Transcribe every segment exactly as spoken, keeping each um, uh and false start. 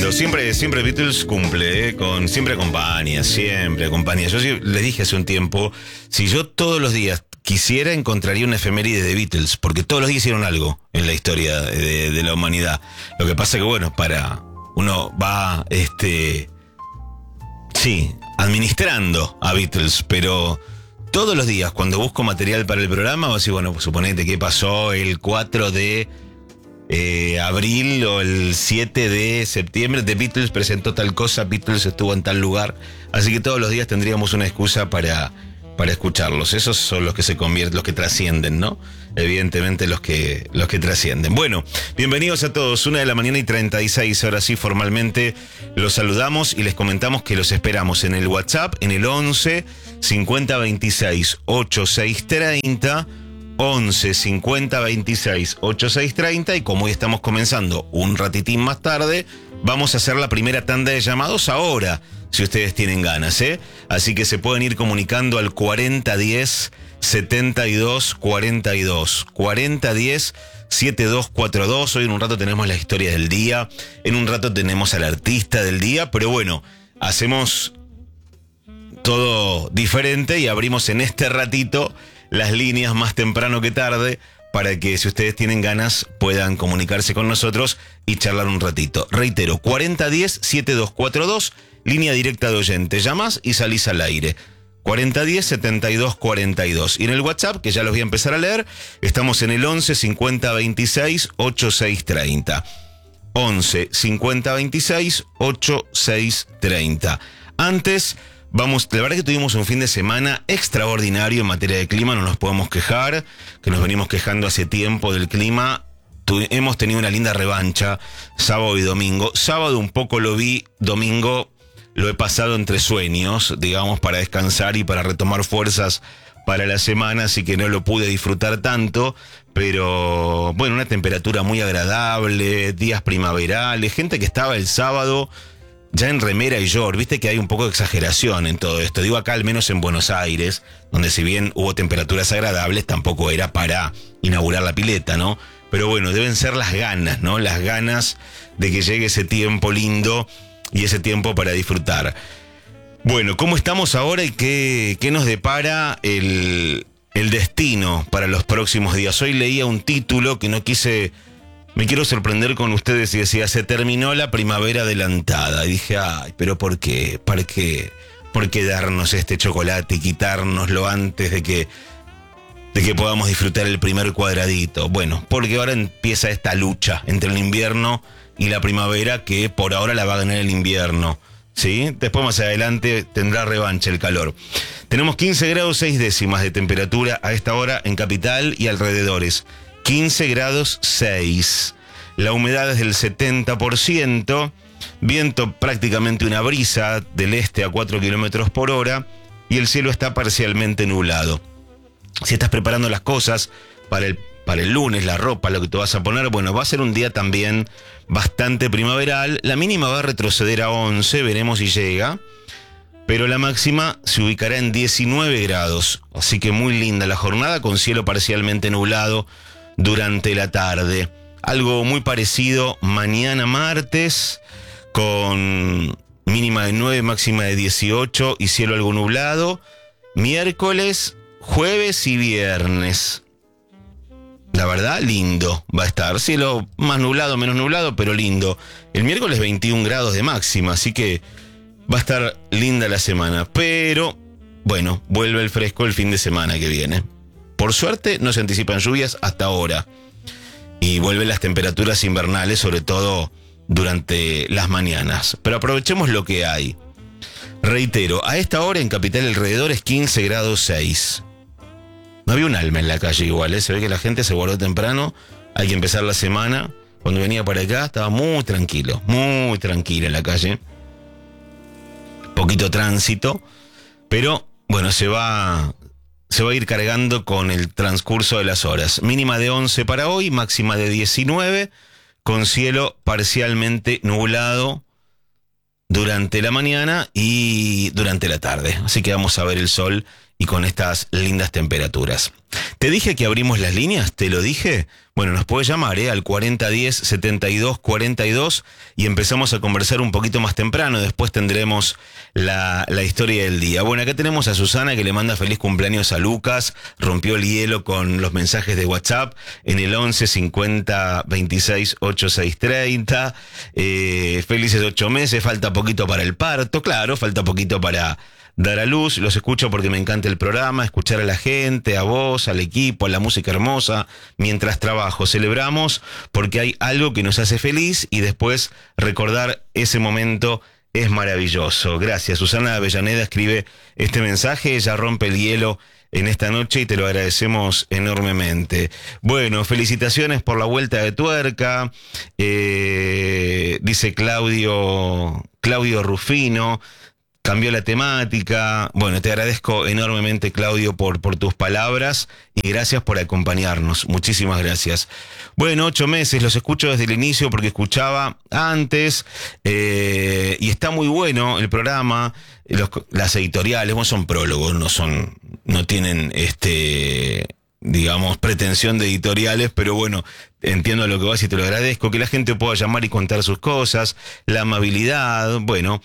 Pero siempre, siempre Beatles cumple, ¿eh? Con, siempre acompaña, siempre acompaña. Yo sí les dije hace un tiempo, si yo todos los días quisiera, encontraría una efeméride de Beatles, porque todos los días hicieron algo en la historia de, de la humanidad. Lo que pasa que, bueno, para uno va, este, sí, administrando a Beatles, pero todos los días cuando busco material para el programa, voy a decir, bueno, pues suponete que pasó el cuatro de eh, abril o el siete de septiembre, The Beatles presentó tal cosa, Beatles estuvo en tal lugar, así que todos los días tendríamos una excusa para... para escucharlos. Esos son los que se convierten, los que trascienden, ¿no? Evidentemente los que, los que trascienden. Bueno, bienvenidos a todos. Una de la mañana y treinta y seis, ahora sí, formalmente los saludamos y les comentamos que los esperamos en el WhatsApp, en el once cincuenta veintiséis ochenta y seis treinta, once cincuenta veintiséis ochenta y seis treinta, y como hoy estamos comenzando un ratitín más tarde, vamos a hacer la primera tanda de llamados ahora, si ustedes tienen ganas, ¿eh? Así que se pueden ir comunicando al cuarenta diez setenta y dos cuarenta y dos, cuarenta diez setenta y dos cuarenta y dos. Hoy en un rato tenemos la historia del día, en un rato tenemos al artista del día, pero bueno, hacemos todo diferente y abrimos en este ratito las líneas más temprano que tarde, para que si ustedes tienen ganas puedan comunicarse con nosotros y charlar un ratito. Reitero, cuarenta diez setenta y dos cuarenta y dos, línea directa de oyente. Llamás y salís al aire. cuarenta diez setenta y dos cuarenta y dos. Y en el WhatsApp, que ya los voy a empezar a leer, estamos en el once cincuenta veintiséis ochenta y seis treinta. once cincuenta veintiséis ochenta y seis treinta. Antes... Vamos, la verdad que tuvimos un fin de semana extraordinario en materia de clima, no nos podemos quejar, que nos venimos quejando hace tiempo del clima. Tu, hemos tenido una linda revancha sábado y domingo. Sábado un poco lo vi, domingo lo he pasado entre sueños, digamos, para descansar y para retomar fuerzas para la semana, así que no lo pude disfrutar tanto, pero bueno, una temperatura muy agradable, días primaverales, gente que estaba el sábado ya en remera y short. Viste que hay un poco de exageración en todo esto. Digo acá, al menos en Buenos Aires, donde si bien hubo temperaturas agradables, tampoco era para inaugurar la pileta, ¿no? Pero bueno, deben ser las ganas, ¿no? Las ganas de que llegue ese tiempo lindo y ese tiempo para disfrutar. Bueno, ¿cómo estamos ahora y qué, qué nos depara el, el destino para los próximos días? Hoy leía un título que no quise... Me quiero sorprender con ustedes y decía, se terminó la primavera adelantada. Y dije, ay, pero ¿por qué? ¿Para qué? ¿Por qué darnos este chocolate y quitárnoslo antes de que, de que podamos disfrutar el primer cuadradito? Bueno, porque ahora empieza esta lucha entre el invierno y la primavera, que por ahora la va a ganar el invierno, ¿sí? Después más adelante tendrá revancha el calor. Tenemos quince grados seis décimas de temperatura a esta hora en Capital y alrededores. quince grados seis. La humedad es del setenta por ciento. Viento prácticamente una brisa del este a cuatro kilómetros por hora. Y el cielo está parcialmente nublado. Si estás preparando las cosas para el, para el lunes, la ropa, lo que te vas a poner, bueno, va a ser un día también bastante primaveral. La mínima va a retroceder a once, veremos si llega. Pero la máxima se ubicará en diecinueve grados. Así que muy linda la jornada, con cielo parcialmente nublado durante la tarde. Algo muy parecido mañana martes, con mínima de nueve, máxima de dieciocho y cielo algo nublado. Miércoles, jueves y viernes. La verdad, lindo va a estar. Cielo más nublado, menos nublado, pero lindo. El miércoles veintiún grados de máxima, así que va a estar linda la semana. Pero, bueno, vuelve el fresco el fin de semana que viene. Por suerte no se anticipan lluvias hasta ahora y vuelven las temperaturas invernales, sobre todo durante las mañanas. Pero aprovechemos lo que hay. Reitero, a esta hora en Capital y alrededores quince grados seis. No había un alma en la calle igual, ¿eh? Se ve que la gente se guardó temprano. Hay que empezar la semana. Cuando venía para acá estaba muy tranquilo, muy tranquila en la calle. Poquito tránsito, pero bueno, se va... Se va a ir cargando con el transcurso de las horas. Mínima de once para hoy, máxima de diecinueve, con cielo parcialmente nublado durante la mañana y durante la tarde. Así que vamos a ver el sol y con estas lindas temperaturas. ¿Te dije que abrimos las líneas? ¿Te lo dije? Bueno, nos puedes llamar ¿eh? al cuarenta diez, setenta y dos cuarenta y dos y empezamos a conversar un poquito más temprano. Después tendremos la, la historia del día. Bueno, acá tenemos a Susana que le manda feliz cumpleaños a Lucas. Rompió el hielo con los mensajes de WhatsApp en el once cincuenta veintiséis ochenta y seis treinta. Eh, felices ocho meses, falta poquito para el parto. Claro, falta poquito para dar a luz. Los escucho porque me encanta el programa, escuchar a la gente, a vos, al equipo, a la música hermosa, mientras trabajo. Celebramos porque hay algo que nos hace feliz y después recordar ese momento es maravilloso. Gracias. Susana Avellaneda escribe este mensaje, ella rompe el hielo en esta noche y te lo agradecemos enormemente. Bueno, felicitaciones por la vuelta de tuerca, eh, dice Claudio, Claudio Rufino. Cambió la temática. Bueno, te agradezco enormemente, Claudio, por, por tus palabras y gracias por acompañarnos. Muchísimas gracias. Bueno, ocho meses, los escucho desde el inicio porque escuchaba antes eh, y está muy bueno el programa. Los, las editoriales, bueno, son prólogos, no son, no tienen este... digamos, pretensión de editoriales, pero bueno, entiendo lo que vas y te lo agradezco, que la gente pueda llamar y contar sus cosas, la amabilidad, bueno,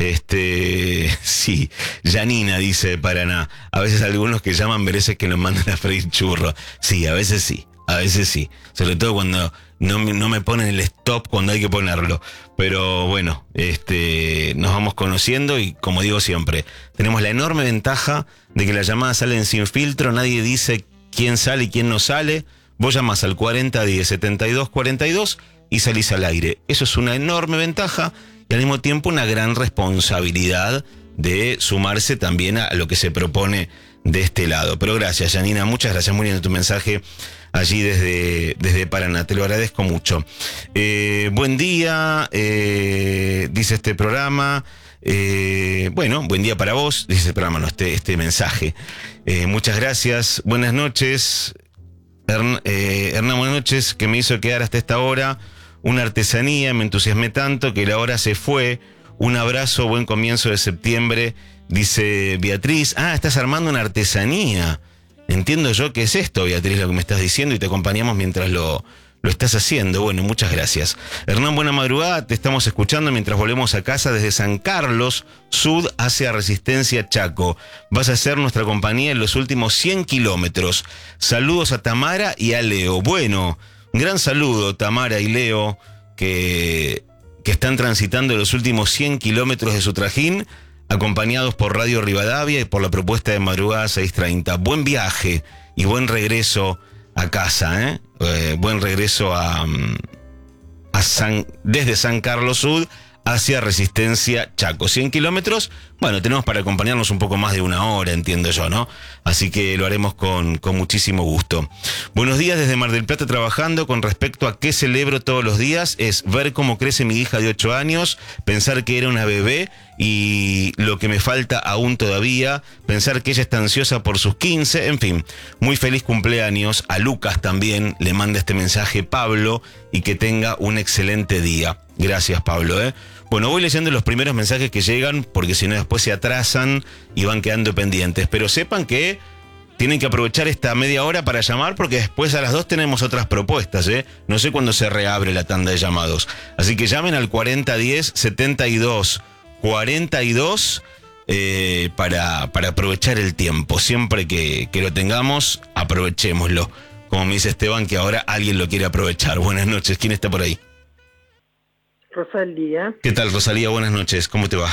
este, sí, Janina dice Paraná, a veces algunos que llaman merecen que nos manden a freír churros, sí, a veces sí, a veces sí, sobre todo cuando no, no me ponen el stop cuando hay que ponerlo, pero bueno, este, nos vamos conociendo y como digo siempre, tenemos la enorme ventaja de que las llamadas salen sin filtro, nadie dice quién sale y quién no sale. Vos llamás al cuarenta diez setenta y dos cuarenta y dos y salís al aire. Eso es una enorme ventaja y al mismo tiempo una gran responsabilidad de sumarse también a lo que se propone de este lado. Pero gracias, Janina, muchas gracias, muy lindo tu mensaje allí desde, desde Paraná, te lo agradezco mucho. Eh, buen día, eh, dice este programa. Eh, bueno, buen día para vos, dice el programa, no, este, este mensaje. Eh, muchas gracias, buenas noches. Hern, eh, Hernán, buenas noches, que me hizo quedar hasta esta hora. Una artesanía, me entusiasmé tanto que la hora se fue. Un abrazo, buen comienzo de septiembre, dice Beatriz. Ah, estás armando una artesanía. Entiendo yo qué es esto, Beatriz, lo que me estás diciendo y te acompañamos mientras lo... Lo estás haciendo, bueno, muchas gracias. Hernán, buena madrugada, te estamos escuchando mientras volvemos a casa desde San Carlos, Sud, hacia Resistencia Chaco. Vas a ser nuestra compañía en los últimos cien kilómetros. Saludos a Tamara y a Leo. Bueno, un gran saludo, Tamara y Leo, que, que están transitando los últimos cien kilómetros de su trajín, acompañados por Radio Rivadavia y por la propuesta de Madrugada seis treinta. Buen viaje y buen regreso a casa, ¿eh? Eh, buen regreso a, a San, desde San Carlos Sud hacia Resistencia Chaco. cien kilómetros, bueno, tenemos para acompañarnos un poco más de una hora, entiendo yo, ¿no? Así que lo haremos con, con muchísimo gusto. Buenos días desde Mar del Plata trabajando. Con respecto a qué celebro todos los días, es ver cómo crece mi hija de ocho años, pensar que era una bebé y lo que me falta aún todavía, pensar que ella está ansiosa por sus quince, en fin, muy feliz cumpleaños. A Lucas también le manda este mensaje Pablo y que tenga un excelente día. Gracias, Pablo, ¿eh? Bueno, voy leyendo los primeros mensajes que llegan porque si no después se atrasan y van quedando pendientes, pero sepan que tienen que aprovechar esta media hora para llamar porque después a las dos tenemos otras propuestas, ¿eh? No sé cuándo se reabre la tanda de llamados, así que llamen al cuarenta diez setenta y dos cuarenta y dos eh, para, para aprovechar el tiempo. Siempre que, que lo tengamos, aprovechémoslo. Como me dice Esteban, que ahora alguien lo quiere aprovechar. Buenas noches, ¿quién está por ahí? Rosalía. ¿Qué tal, Rosalía? Buenas noches, ¿cómo te va?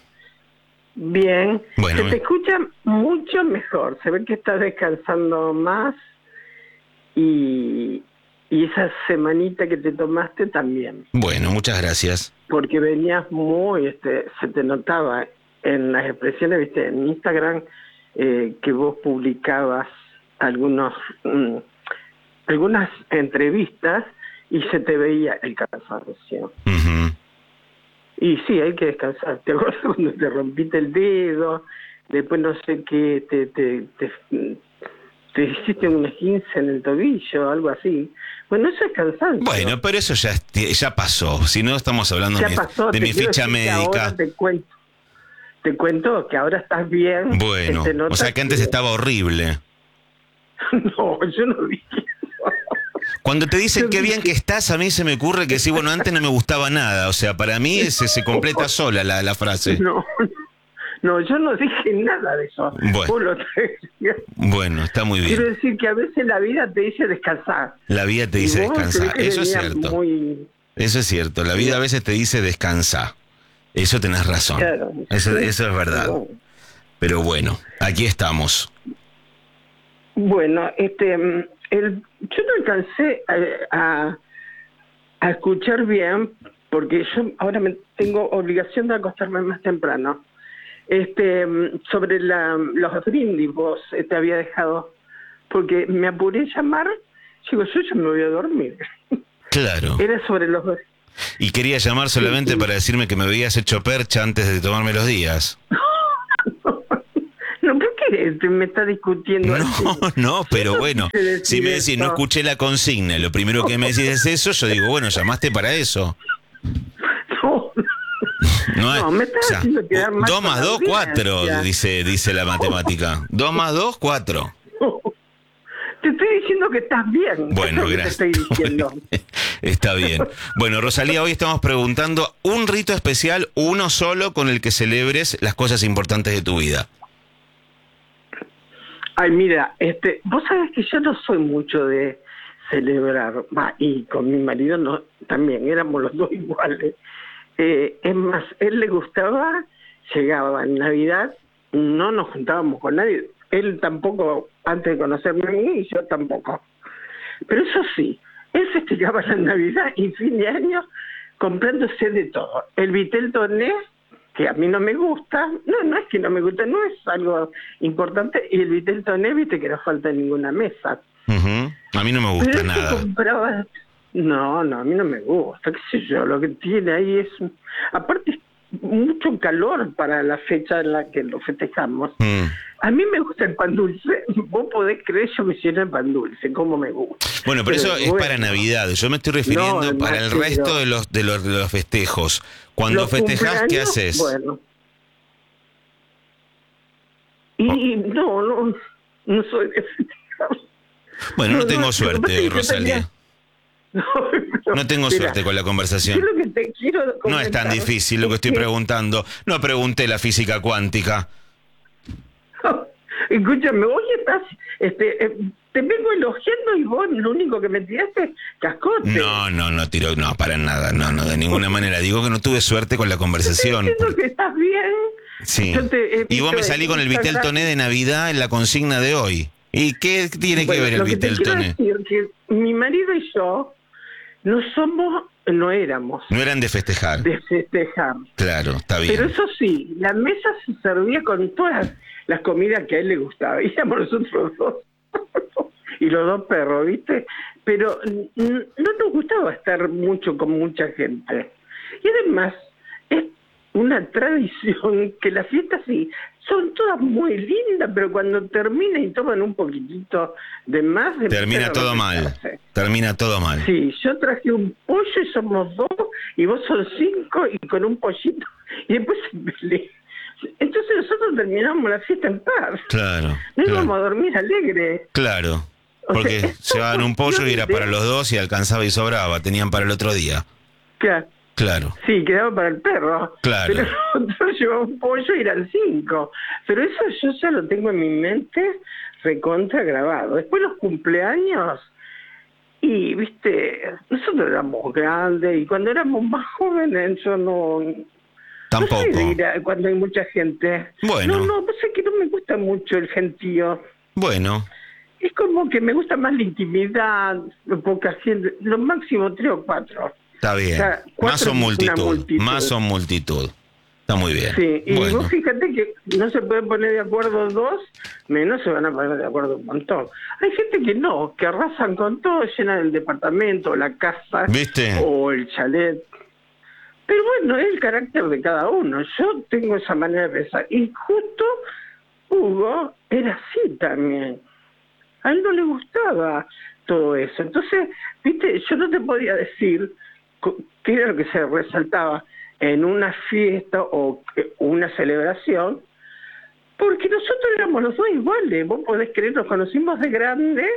Bien. Bueno, se me... te escucha mucho mejor, se ve que estás descansando más y, y esa semanita que te tomaste también. Bueno, muchas gracias. Porque venías muy, este, se te notaba en las expresiones, viste, en Instagram, eh, que vos publicabas algunos, mm, algunas entrevistas y se te veía el cansancio. Uh-huh. Y sí, hay que descansar. ¿Te acuerdas cuando te rompiste el dedo? Después no sé qué, te, te, te, te hiciste un esguince en el tobillo, algo así. Bueno, eso es cansancio. Bueno, pero eso ya, ya pasó. Si no, estamos hablando ya de, pasó, de mi ficha médica. Ahora te cuento, te cuento que ahora estás bien. Bueno, o sea que antes que... estaba horrible. No, yo no dije eso. Cuando te dicen Yo qué bien dije- que estás, a mí se me ocurre que sí, bueno, antes no me gustaba nada. O sea, para mí se, se completa sola la, la frase. No, no, yo no dije nada de eso. Bueno. Vos lo traes. Bueno, está muy Quiero bien. decir que a veces la vida te dice descansar. La vida te Y dice vos creés descansar. que Eso es venía cierto. Muy... Eso es cierto. La vida a veces te dice descansa. Eso tenés razón. Claro. Eso, eso es verdad. Bueno. Pero bueno, aquí estamos. Bueno, este, el, yo no alcancé a, a, a escuchar bien, porque yo ahora me tengo obligación de acostarme más temprano. Este, sobre la, los brindis vos te había dejado, porque me apuré a llamar, digo, yo ya me voy a dormir. Claro. Era sobre los... Y quería llamar solamente Sí, sí. para decirme que me habías hecho percha antes de tomarme los días. No, ¿por qué te- me está discutiendo No, así? no, pero Yo bueno, quise decir si me decís, no esto. escuché la consigna, lo primero que me decís es eso, yo digo, bueno, llamaste para eso. No, No, No, me estás haciendo quedar mal dos con más la dos, cuatro, audiencia. dice, dice la matemática. Dos más dos, cuatro. no. Te estoy diciendo que estás bien. Bueno, Eso es lo que gracias. te estoy diciendo. Está bien. Bueno, Rosalía, hoy estamos preguntando un rito especial, uno solo, con el que celebres las cosas importantes de tu vida. Ay, mira, este, vos sabés que yo no soy mucho de celebrar, va, y con mi marido no, también éramos los dos iguales. Eh, es más, él le gustaba, llegaba en Navidad, no nos juntábamos con nadie, él tampoco, antes de conocerme a mí, y yo tampoco. Pero eso sí, él festejaba la Navidad y fin de año comprándose de todo. El Vitel Toné, que a mí no me gusta, no, no es que no me gusta, no es algo importante, y el Vitel Toné, viste que no falta en ninguna mesa. Ujú. A mí no me gusta Pero él nada. se compraba... No, no, a mí no me gusta, qué sé yo, lo que tiene ahí es... Aparte, es mucho calor para la fecha en la que lo festejamos. Mm. A mí me gusta el pan dulce, vos podés creer, yo me lleno el pan dulce, como me gusta. Bueno, pero eso es bueno, para Navidad. Yo me estoy refiriendo No, para el pero- resto de los, de los de los festejos. Cuando los festejás, ¿qué cumpleaños, haces? Bueno. Y no, no, no soy de festejar. Bueno, no no, tengo no, lo que pasa es suerte, que yo Rosalía. tenía- No, pero, No tengo mira, suerte con la conversación. yo lo que te quiero No es tan comentar difícil lo que es estoy preguntando. No pregunté la física cuántica. Escúchame, hoy estás, este, eh, te vengo elogiando y vos lo único que me tiraste es cascote. No, no, no tiro, no, para nada, no, no, de ninguna manera. Digo que no tuve suerte con la Te conversación. estoy diciendo que estás bien. Sí. Yo te he Y vos visto me salí en con el Vitel Instagram. Toné de Navidad en la consigna de hoy. ¿Y qué tiene que Bueno, ver el lo que te Vitel quiero Toné? decir que mi marido y yo no somos, no éramos No eran de festejar. de festejar. Claro, está Pero bien. eso sí, la mesa se servía con todas las comidas que a él le gustaba. Y éramos nosotros dos. Y los dos perros, ¿viste? Pero n- n- no nos gustaba estar mucho con mucha gente. Y además, es una tradición que las fiestas sí, son todas muy lindas, pero cuando termina y toman un poquitito de más... Termina empiezan a todo mal. repetirse. Termina todo mal. Sí, yo traje un pollo y somos dos, y vos son cinco y con un pollito, y después se peleó. Entonces nosotros terminamos la fiesta en paz. Claro. No Claro. íbamos a dormir alegre. Claro. O Porque sea, se llevaban un pollo y era para los dos y alcanzaba y sobraba. Tenían para el otro día. Claro. Claro. Sí, quedaba para el perro. Claro. Pero nosotros llevamos un pollo y eran cinco. Pero eso yo ya lo tengo en mi mente recontra grabado. Después los cumpleaños, y viste, nosotros éramos grandes y cuando éramos más jóvenes yo no... No soy de Tampoco. ir a- cuando hay mucha gente. Bueno. No, no, pues es que no me gusta mucho el gentío. Bueno. Es como que me gusta más la intimidad, poca gente, lo máximo tres o cuatro. Está bien. O sea, cuatro Más son es una multitud. multitud. Más son multitud. Está muy bien. Sí, y Bueno. vos fíjate que no se pueden poner de acuerdo dos, menos se van a poner de acuerdo un montón. Hay gente que no, que arrasan con todo, llenan el departamento, la casa ¿Viste? o el chalet. Pero bueno, es el carácter de cada uno. Yo tengo esa manera de pensar. Y justo Hugo era así también. A él no le gustaba todo eso. Entonces, viste, yo no te podía decir co- qué era lo que se resaltaba en una fiesta o que- una celebración, porque nosotros éramos los dos iguales, vos podés creer, nos conocimos de grandes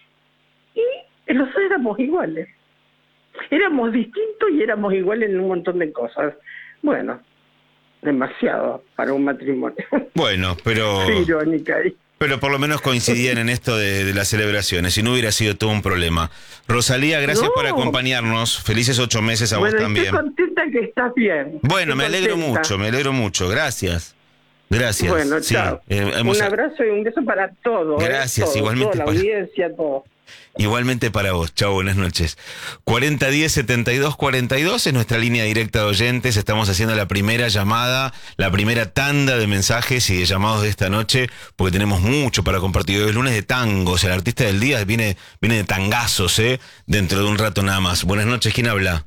y los dos éramos iguales. Éramos distintos y éramos iguales en un montón de cosas. Bueno, demasiado para un matrimonio. Bueno, pero... Sí, irónica ahí. Pero por lo menos coincidían en esto de, de las celebraciones, si no hubiera sido todo un problema. Rosalía, gracias No. por acompañarnos. Felices ocho meses a Bueno, vos también. Estoy contenta que estás bien. Bueno, Estoy me alegro contenta. mucho, me alegro mucho. Gracias. Gracias. Bueno, Sí, chao. eh, hemos- Un abrazo y un beso para todos. Gracias, ¿eh? Todos, igualmente toda la para- audiencia, todo. Igualmente para vos. Chao, buenas noches. cuarenta diez setenta y dos cuarenta y dos es nuestra línea directa de oyentes. Estamos haciendo la primera llamada, la primera tanda de mensajes y de llamados de esta noche, porque tenemos mucho para compartir. Hoy es lunes de tangos, el artista del día viene, viene de tangazos, ¿eh? Dentro de un rato nada más. Buenas noches, ¿quién habla?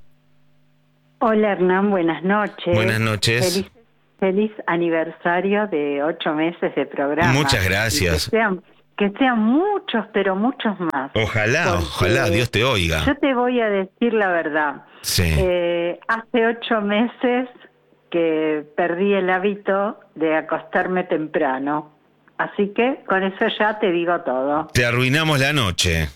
Hola Hernán, buenas noches. Buenas noches. Feliz, feliz aniversario de ocho meses de programa. Muchas gracias. Y Que sean, que sean muchos, pero muchos más. Ojalá, Porque ojalá, Dios te oiga. Yo te voy a decir la verdad. Sí. Eh, hace ocho meses que perdí el hábito de acostarme temprano. Así que con eso ya te digo todo. Te arruinamos la noche.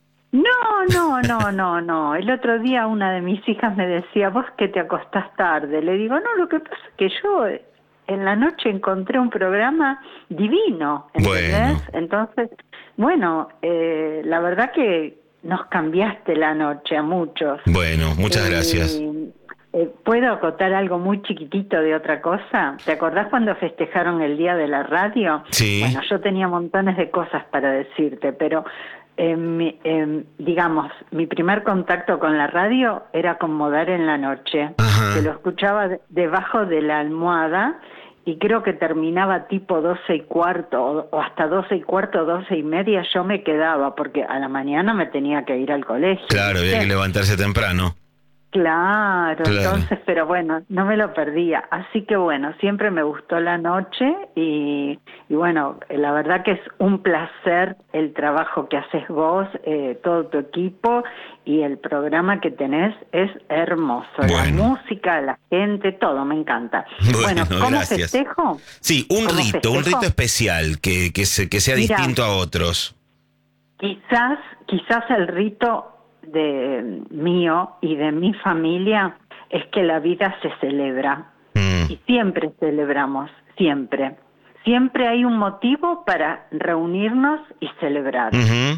No, no, no, no, no. El otro día una de mis hijas me decía, vos que te acostás tarde. Le digo, no, lo que pasa es que yo en la noche encontré un programa divino, ¿entendés? Bueno. Entonces, bueno, eh, la verdad que nos cambiaste la noche a muchos. Bueno, muchas Eh, gracias. eh, ¿Puedo acotar algo muy chiquitito de otra cosa? ¿Te acordás cuando festejaron el Día de la Radio? Sí. Bueno, yo tenía montones de cosas para decirte, pero eh, mi- eh, digamos, mi primer contacto con la radio era con Modar en la noche, Ajá. que lo escuchaba de- debajo de la almohada y creo que terminaba tipo doce y cuarto o, o hasta doce y cuarto, doce y media yo me quedaba porque a la mañana me tenía que ir al colegio. Claro, había ¿viste? que levantarse temprano. Claro, Claro. entonces, pero bueno, no me lo perdía. Así que bueno, siempre me gustó la noche y, y bueno, la verdad que es un placer el trabajo que haces vos, eh, todo tu equipo y el programa que tenés es hermoso. La Bueno. música, la gente, todo, me encanta. Bueno, ¿cómo gracias. festejo? Sí, un ¿Cómo rito, un festejo? rito especial que, que, se- que sea Mirá. distinto a otros. Quizás, quizás el rito de mío y de mi familia es que la vida se celebra Mm. y siempre celebramos, siempre. Siempre hay un motivo para reunirnos y celebrar. Ujú.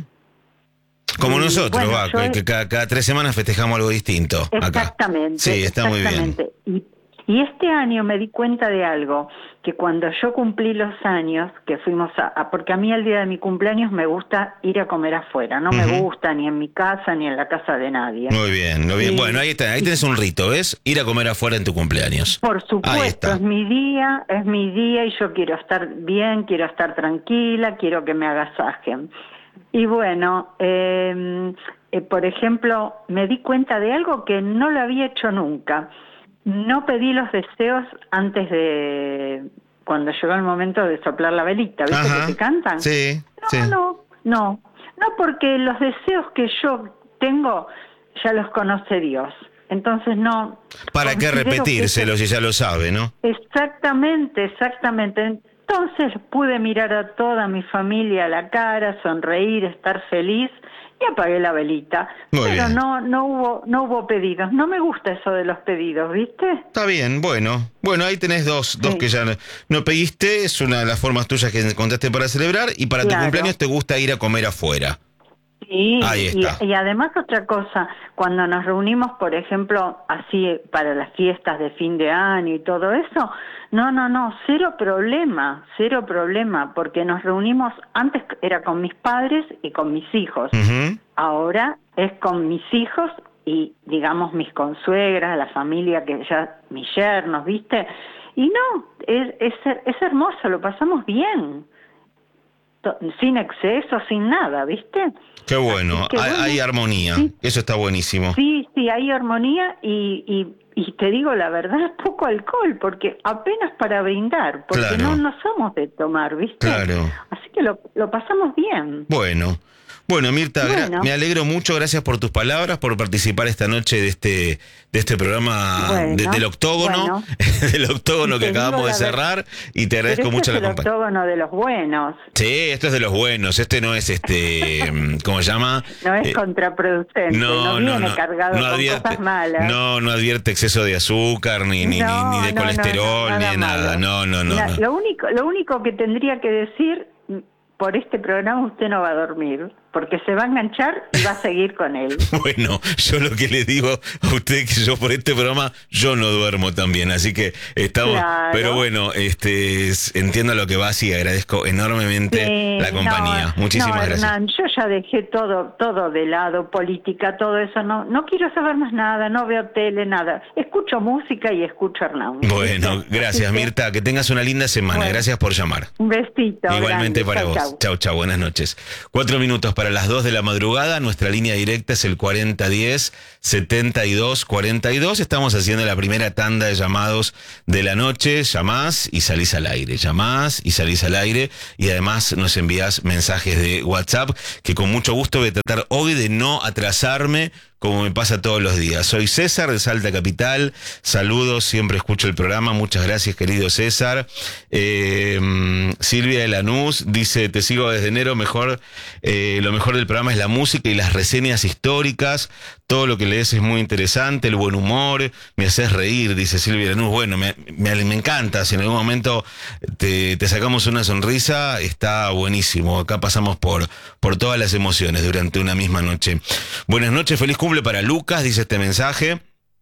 Como Y, nosotros, bueno, va, yo que, he- que cada, cada tres semanas festejamos algo distinto. Acá. Exactamente. Sí, está muy bien. exactamente. Y, y este año me di cuenta de algo, que cuando yo cumplí los años, que fuimos a, a- porque a mí el día de mi cumpleaños me gusta ir a comer afuera, no me Ujú. gusta ni en mi casa ni en la casa de nadie. Muy bien, muy bien. Y- Bueno, ahí está, ahí tenés un rito, ¿ves? Ir a comer afuera en tu cumpleaños. Por Ahí supuesto, está. es mi día, es mi día y yo quiero estar bien, quiero estar tranquila, quiero que me agasajen. Y bueno, eh, eh, por ejemplo, me di cuenta de algo que no lo había hecho nunca. No pedí los deseos antes de, cuando llegó el momento de soplar la velita, ¿viste Ajá. que te cantan? Sí, No, sí. no, no, no porque los deseos que yo tengo ya los conoce Dios. Entonces no... ¿Para qué considero que repetírselo eso- si ya lo sabe, no? Exactamente, exactamente. Entonces pude mirar a toda mi familia a la cara, sonreír, estar feliz y apagué la velita. Muy Pero bien. no no hubo no hubo pedidos. No me gusta eso de los pedidos, ¿viste? Está bien, bueno. Bueno, ahí tenés dos, dos Sí. que ya no, no pediste, es una de las formas tuyas que encontraste para celebrar y para tu Claro. cumpleaños te gusta ir a comer afuera. Sí, Ahí y, está. y además otra cosa, cuando nos reunimos, por ejemplo, así para las fiestas de fin de año y todo eso, no, no, no, cero problema, cero problema, porque nos reunimos, antes era con mis padres y con mis hijos, Ujú. ahora es con mis hijos y, digamos, mis consuegras, la familia que ya, mis yernos, ¿viste? Y no, es, es, es hermoso, lo pasamos bien, to- sin exceso, sin nada, ¿viste? Qué bueno, Así que hay, bueno, hay armonía, sí. eso está buenísimo. Sí, sí, hay armonía y, y, y te digo la verdad, poco alcohol, porque apenas para brindar, porque Claro. no, no somos de tomar, ¿viste? Claro. Así que lo, lo pasamos bien. Bueno, Bueno, Mirta, Bueno. me alegro mucho, gracias por tus palabras, por participar esta noche de este de este programa Bueno, de- del octógono, bueno. del octógono Y que te digo acabamos de la ver- cerrar, y te Pero agradezco este mucho es la el compañía. octógono de los buenos, Sí, esto es de los buenos, este no es este, ¿cómo se llama? no es Eh, contraproducente, no, viene cargado no con advierte, cosas malas. no, no advierte exceso de azúcar, ni, ni, No, ni, ni de no, no, colesterol, no, ni de nada, malo. no, no, no. Na- no. Lo único, lo único que tendría que decir, por este programa usted no va a dormir, porque se va a enganchar y va a seguir con él. Bueno, yo lo que le digo a usted es que yo por este programa yo no duermo también, así que estamos, Claro. pero bueno, este es- entiendo lo que vas y agradezco enormemente Sí, la compañía. no, Muchísimas no, gracias. Hernán, yo ya dejé todo, todo de lado, política, todo eso, no, no quiero saber más nada, no veo tele, nada. Escucho música y escucho a Hernán. Bueno, ¿Listo? gracias Así que, Mirta, que tengas una linda semana, Bueno. gracias por llamar. Un besito. Igualmente grande. para Chau, vos. chau. Chau, chau, buenas noches. Cuatro minutos para las dos de la madrugada. Nuestra línea directa es el cuarenta diez setenta y dos cuarenta y dos. Estamos haciendo la primera tanda de llamados de la noche. Llamás y salís al aire. Llamás y salís al aire. Y además nos envías mensajes de WhatsApp, que con mucho gusto voy a tratar hoy de no atrasarme, como me pasa todos los días. Soy César de Salta Capital. Saludos, siempre escucho el programa. Muchas gracias, querido César. Eh, Silvia de Lanús dice, te sigo desde enero, mejor, eh, lo mejor del programa es la música y las reseñas históricas. Todo lo que lees es muy interesante, el buen humor, me haces reír, dice Silvia de Lanús. Bueno, me, me, me encanta. Si en algún momento te, te sacamos una sonrisa, está buenísimo. Acá pasamos por, por todas las emociones durante una misma noche. Buenas noches, feliz cumple para Lucas, dice este mensaje.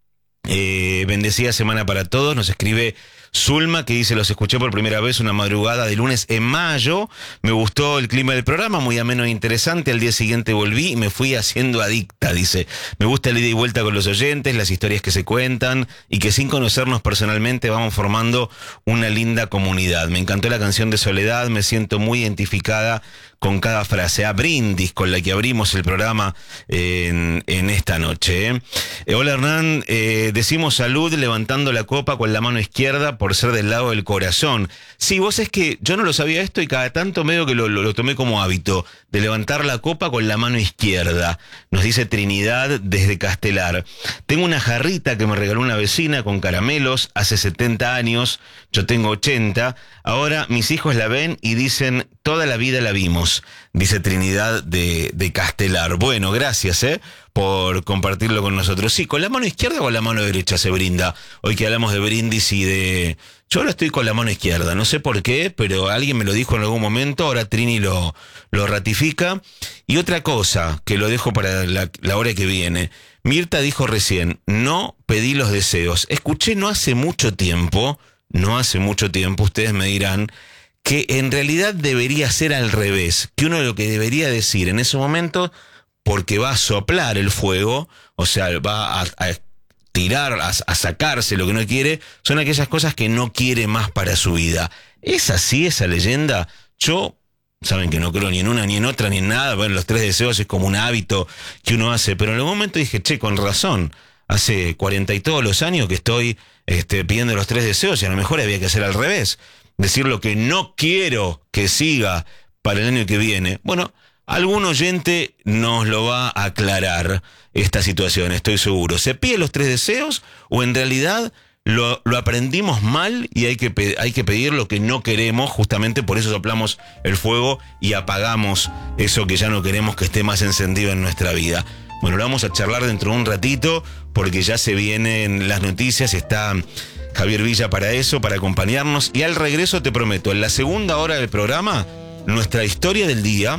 Eh, bendecida semana para todos, nos escribe Zulma, que dice, los escuché por primera vez una madrugada de lunes en mayo, me gustó el clima del programa, muy ameno e interesante, al día siguiente volví y me fui haciendo adicta, dice, me gusta el ida y vuelta con los oyentes, las historias que se cuentan y que sin conocernos personalmente vamos formando una linda comunidad. Me encantó la canción de Soledad, me siento muy identificada con cada frase. A brindis con la que abrimos el programa en, en esta noche. ¿eh? Eh, hola Hernán, eh, decimos salud levantando la copa con la mano izquierda por ser del lado del corazón. Sí, vos es que yo no lo sabía esto y cada tanto medio que lo, lo, lo tomé como hábito, de levantar la copa con la mano izquierda. Nos dice Trinidad desde Castelar. Tengo una jarrita que me regaló una vecina con caramelos hace setenta años, yo tengo ochenta, ahora mis hijos la ven y dicen, toda la vida la vimos, dice Trinidad de, de Castelar. Bueno, gracias, ¿eh? por compartirlo con nosotros. Sí, ¿con la mano izquierda o con la mano derecha se brinda? Hoy que hablamos de brindis y de... Yo ahora estoy con la mano izquierda, no sé por qué, pero alguien me lo dijo en algún momento, ahora Trini lo, lo ratifica. Y otra cosa, que lo dejo para la, la hora que viene. Mirta dijo recién, no pedí los deseos. Escuché no hace mucho tiempo, no hace mucho tiempo, ustedes me dirán, que en realidad debería ser al revés, que uno lo que debería decir en ese momento, porque va a soplar el fuego, o sea, va a, a tirar, a, a sacarse lo que no quiere, son aquellas cosas que no quiere más para su vida. ¿Es así esa leyenda? Yo, saben que no creo ni en una, ni en otra, ni en nada, bueno, los tres deseos es como un hábito que uno hace, pero en algún momento dije, che, con razón, hace cuarenta y todos los años que estoy este, pidiendo los tres deseos y a lo mejor había que hacer al revés. Decir lo que no quiero que siga para el año que viene. Bueno, algún oyente nos lo va a aclarar esta situación, estoy seguro. ¿Se pide los tres deseos o en realidad lo, lo aprendimos mal y hay que, pe- hay que pedir lo que no queremos? Justamente por eso soplamos el fuego y apagamos eso que ya no queremos que esté más encendido en nuestra vida. Bueno, lo vamos a charlar dentro de un ratito porque ya se vienen las noticias, está Javier Villa para eso, para acompañarnos. Y al regreso te prometo, en la segunda hora del programa, nuestra historia del día,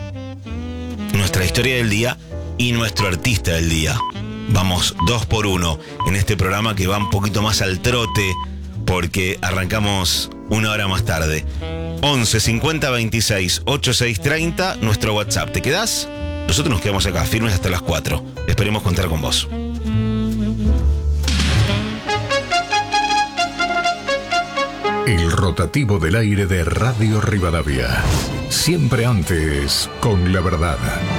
nuestra historia del día y nuestro artista del día. Vamos dos por uno en este programa que va un poquito más al trote porque arrancamos una hora más tarde. once cincuenta veintiséis ochenta y seis treinta, nuestro WhatsApp. ¿Te quedás? Nosotros nos quedamos acá firmes hasta las cuatro. Esperemos contar con vos. El rotativo del aire de Radio Rivadavia. Siempre antes, con la verdad.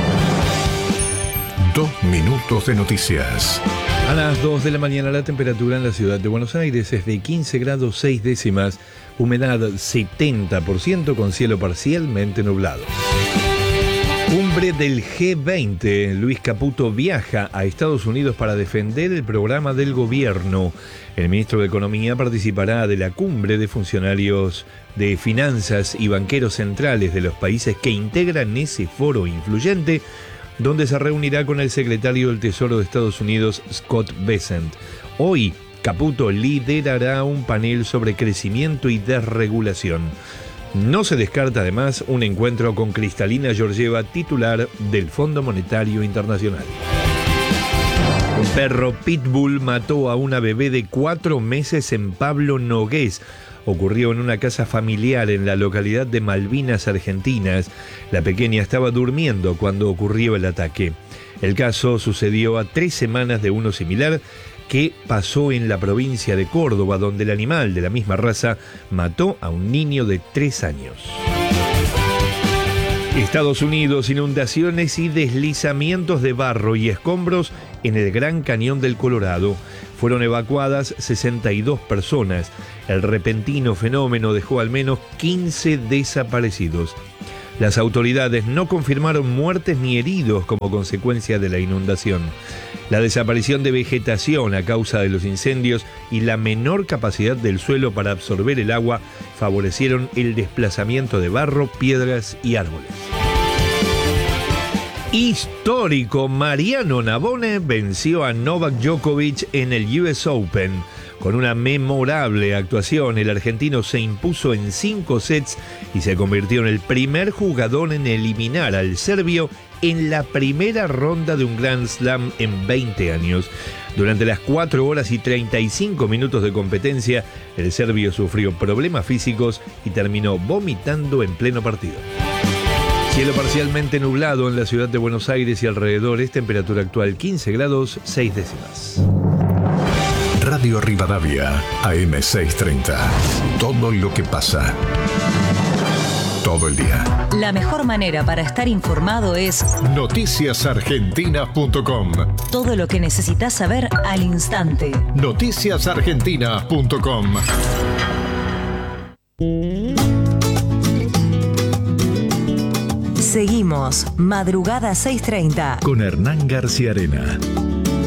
Dos minutos de noticias. A las dos de la mañana la temperatura en la ciudad de Buenos Aires es de quince grados seis décimas, humedad setenta por ciento con cielo parcialmente nublado. Un cumbre del G veinte, Luis Caputo viaja a Estados Unidos para defender el programa del gobierno. El ministro de Economía participará de la cumbre de funcionarios de finanzas y banqueros centrales de los países que integran ese foro influyente, donde se reunirá con el secretario del Tesoro de Estados Unidos, Scott Bessent. Hoy, Caputo liderará un panel sobre crecimiento y desregulación. No se descarta además un encuentro con Kristalina Georgieva, titular del Fondo Monetario Internacional. Un perro pitbull mató a una bebé de cuatro meses en Pablo Nogués. Ocurrió en una casa familiar en la localidad de Malvinas, Argentinas. La pequeña estaba durmiendo cuando ocurrió el ataque. El caso sucedió a tres semanas de uno similar que pasó en la provincia de Córdoba, donde el animal de la misma raza mató a un niño de tres años. Estados Unidos, inundaciones y deslizamientos de barro y escombros en el Gran Cañón del Colorado. Fueron evacuadas sesenta y dos personas. El repentino fenómeno dejó al menos quince desaparecidos. Las autoridades no confirmaron muertes ni heridos como consecuencia de la inundación. La desaparición de vegetación a causa de los incendios y la menor capacidad del suelo para absorber el agua favorecieron el desplazamiento de barro, piedras y árboles. Histórico, Mariano Navone venció a Novak Djokovic en el U S Open. Con una memorable actuación, el argentino se impuso en cinco sets y se convirtió en el primer jugador en eliminar al serbio en la primera ronda de un Grand Slam en veinte años. Durante las cuatro horas y treinta y cinco minutos de competencia, el serbio sufrió problemas físicos y terminó vomitando en pleno partido. Cielo parcialmente nublado en la ciudad de Buenos Aires y alrededores, temperatura actual quince grados, seis décimas. Radio Rivadavia, A M seiscientos treinta. Todo lo que pasa. Todo el día. La mejor manera para estar informado es noticias argentinas punto com. Todo lo que necesitas saber al instante. noticias argentinas punto com. Seguimos, Madrugada seiscientos treinta. Con Hernán García Arena.